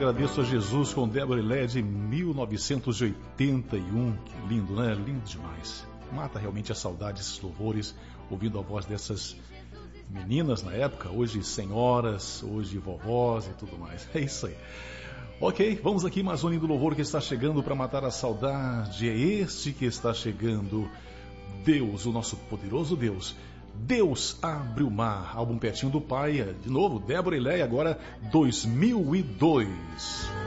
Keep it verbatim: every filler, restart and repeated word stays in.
agradeço a Jesus com Débora e Léa de mil novecentos e oitenta e um. Que lindo, né? Lindo demais. Mata realmente a saudade desses louvores, ouvindo a voz dessas meninas na época, hoje senhoras, hoje vovós e tudo mais. É isso aí. Ok, vamos aqui, mais um lindo louvor que está chegando para matar a saudade. É este que está chegando. Deus, o nosso poderoso Deus. Deus abre o mar. Álbum pertinho do pai. De novo, Débora e Léa, agora dois mil e dois.